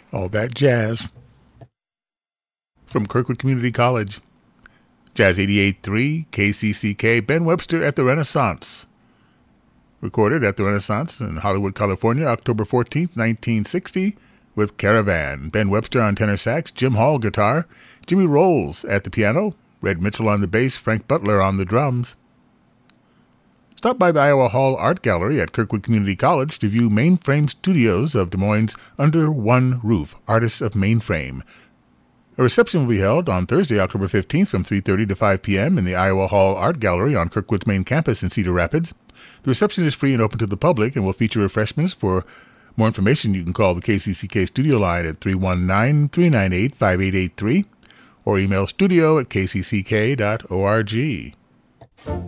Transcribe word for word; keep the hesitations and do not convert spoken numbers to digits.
All that jazz from Kirkwood Community College. Jazz eighty-eight point three, K C C K, Ben Webster at the Renaissance. Recorded at the Renaissance in Hollywood, California, October fourteenth, nineteen sixty, with Caravan. Ben Webster on tenor sax, Jim Hall guitar, Jimmy Rolls at the piano, Red Mitchell on the bass, Frank Butler on the drums. Stop by the Iowa Hall Art Gallery at Kirkwood Community College to view Mainframe Studios of Des Moines' Under One Roof, Artists of Mainframe. A reception will be held on Thursday, October fifteenth from three thirty to five p.m. in the Iowa Hall Art Gallery on Kirkwood's main campus in Cedar Rapids. The reception is free and open to the public and will feature refreshments. For more information, you can call the K C C K studio line at three one nine, three nine eight, five eight eight three or email studio at k c c k dot org.